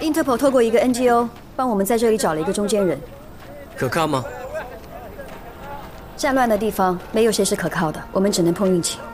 Interpol 透过一个 NGO 帮我们在这里找了一个中间人， 可靠吗？ 战乱的地方没有谁是可靠的，我们只能碰运气。